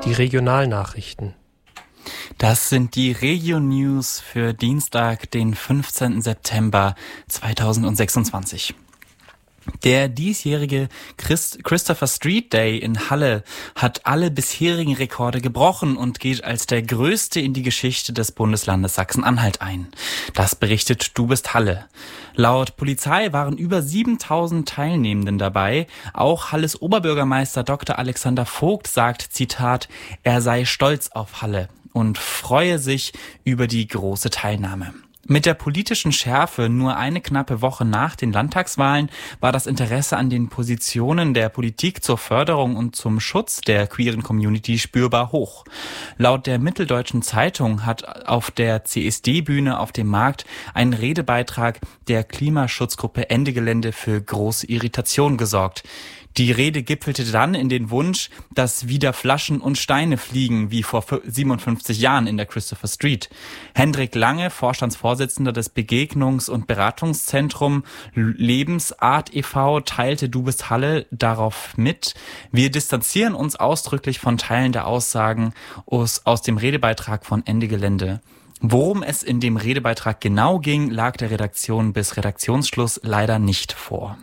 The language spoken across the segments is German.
Die Regionalnachrichten. Das sind die Regio-News für Dienstag, den 15. September 2026. Der diesjährige Christopher Street Day in Halle hat alle bisherigen Rekorde gebrochen und geht als der größte in die Geschichte des Bundeslandes Sachsen-Anhalt ein. Das berichtet Du bist Halle. Laut Polizei waren über 7.000 Teilnehmenden dabei. Auch Halles Oberbürgermeister Dr. Alexander Vogt sagt, Zitat, er sei stolz auf Halle und freue sich über die große Teilnahme. Mit der politischen Schärfe nur eine knappe Woche nach den Landtagswahlen war das Interesse an den Positionen der Politik zur Förderung und zum Schutz der queeren Community spürbar hoch. Laut der Mitteldeutschen Zeitung hat auf der CSD-Bühne auf dem Markt ein Redebeitrag der Klimaschutzgruppe Ende Gelände für große Irritation gesorgt. Die Rede gipfelte dann in den Wunsch, dass wieder Flaschen und Steine fliegen, wie vor 57 Jahren in der Christopher Street. Hendrik Lange, Vorstandsvorsitzender des Begegnungs- und Beratungszentrum Lebensart e.V., teilte Du bist Halle darauf mit. Wir distanzieren uns ausdrücklich von Teilen der Aussagen aus dem Redebeitrag von Ende Gelände. Worum es in dem Redebeitrag genau ging, lag der Redaktion bis Redaktionsschluss leider nicht vor.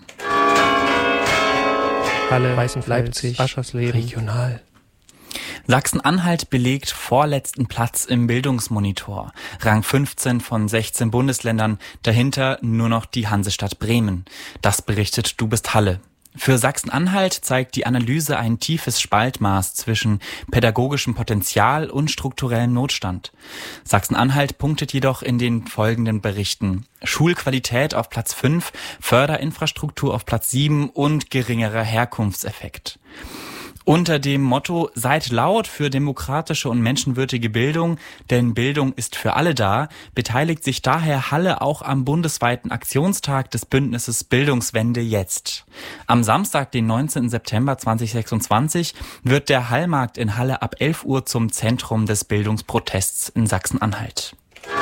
Halle, Leipzig, Aschersleben, regional. Sachsen-Anhalt belegt vorletzten Platz im Bildungsmonitor. Rang 15 von 16 Bundesländern, dahinter nur noch die Hansestadt Bremen. Das berichtet Du bist Halle. Für Sachsen-Anhalt zeigt die Analyse ein tiefes Spaltmaß zwischen pädagogischem Potenzial und strukturellem Notstand. Sachsen-Anhalt punktet jedoch in den folgenden Berichten: Schulqualität auf Platz 5, Förderinfrastruktur auf Platz 7 und geringerer Herkunftseffekt. Unter dem Motto Seid laut für demokratische und menschenwürdige Bildung, denn Bildung ist für alle da, beteiligt sich daher Halle auch am bundesweiten Aktionstag des Bündnisses Bildungswende jetzt. Am Samstag, den 19. September 2026, wird der Hallmarkt in Halle ab 11 Uhr zum Zentrum des Bildungsprotests in Sachsen-Anhalt.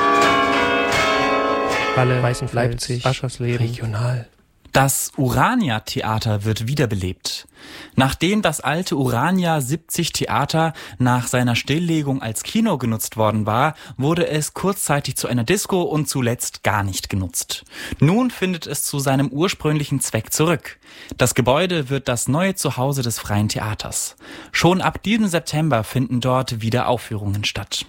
Halle, Leipzig, Aschersleben, regional. Das Urania-Theater wird wiederbelebt. Nachdem das alte Urania 70 Theater nach seiner Stilllegung als Kino genutzt worden war, wurde es kurzzeitig zu einer Disco und zuletzt gar nicht genutzt. Nun findet es zu seinem ursprünglichen Zweck zurück. Das Gebäude wird das neue Zuhause des Freien Theaters. Schon ab diesem September finden dort wieder Aufführungen statt.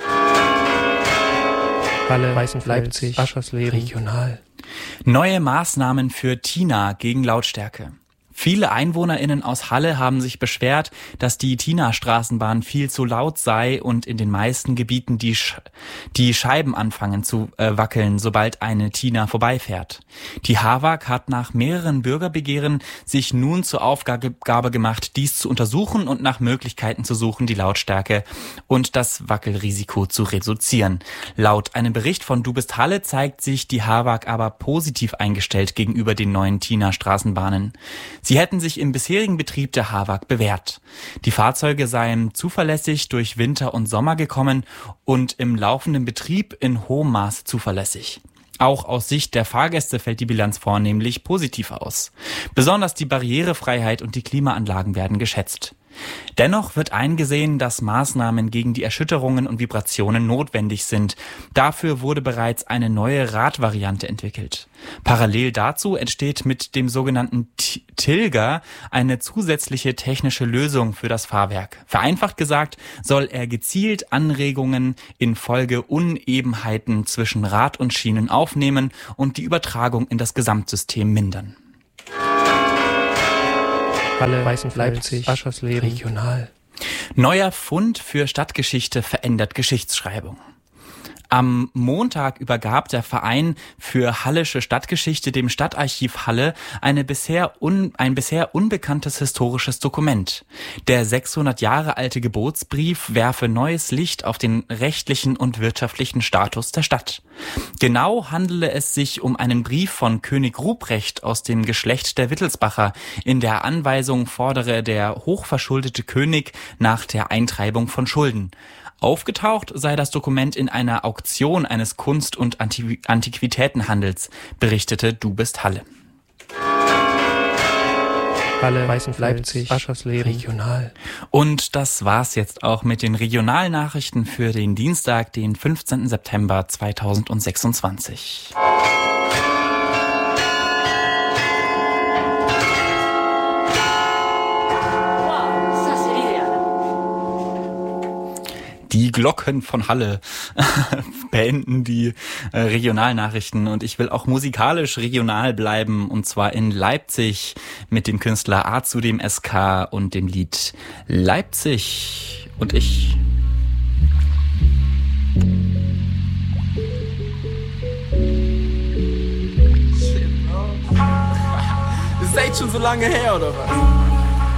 Halle, Leipzig, Aschersleben, regional. Neue Maßnahmen für Tina gegen Lautstärke. Viele EinwohnerInnen aus Halle haben sich beschwert, dass die Tina-Straßenbahn viel zu laut sei und in den meisten Gebieten die Scheiben anfangen zu wackeln, sobald eine Tina vorbeifährt. Die HAWAG hat nach mehreren Bürgerbegehren sich nun zur Aufgabe gemacht, dies zu untersuchen und nach Möglichkeiten zu suchen, die Lautstärke und das Wackelrisiko zu reduzieren. Laut einem Bericht von Du bist Halle zeigt sich die HAWAG aber positiv eingestellt gegenüber den neuen Tina-Straßenbahnen. Sie hätten sich im bisherigen Betrieb der HAWAG bewährt. Die Fahrzeuge seien zuverlässig durch Winter und Sommer gekommen und im laufenden Betrieb in hohem Maße zuverlässig. Auch aus Sicht der Fahrgäste fällt die Bilanz vornehmlich positiv aus. Besonders die Barrierefreiheit und die Klimaanlagen werden geschätzt. Dennoch wird eingesehen, dass Maßnahmen gegen die Erschütterungen und Vibrationen notwendig sind. Dafür wurde bereits eine neue Radvariante entwickelt. Parallel dazu entsteht mit dem sogenannten Tilger eine zusätzliche technische Lösung für das Fahrwerk. Vereinfacht gesagt soll er gezielt Anregungen infolge Unebenheiten zwischen Rad und Schienen aufnehmen und die Übertragung in das Gesamtsystem mindern. Halle, Leipzig, Aschersleben, regional. Neuer Fund für Stadtgeschichte verändert Geschichtsschreibung. Am Montag übergab der Verein für Hallische Stadtgeschichte dem Stadtarchiv Halle ein bisher unbekanntes historisches Dokument. Der 600 Jahre alte Gebotsbrief werfe neues Licht auf den rechtlichen und wirtschaftlichen Status der Stadt. Genau handele es sich um einen Brief von König Ruprecht aus dem Geschlecht der Wittelsbacher. In der Anweisung fordere der hochverschuldete König nach der Eintreibung von Schulden. Aufgetaucht sei das Dokument in einer Auktion eines Kunst- und Antiquitätenhandels, berichtete Du bist Halle. Halle, Weißenfels, Leipzig, Aschersleben, regional. Und das war's jetzt auch mit den Regionalnachrichten für den Dienstag, den 15. September 2026. Die Glocken von Halle beenden die Regionalnachrichten und ich will auch musikalisch regional bleiben und zwar in Leipzig mit dem Künstler A zu dem SK und dem Lied Leipzig und ich. Shit, Bro. Ist echt schon so lange her, oder was?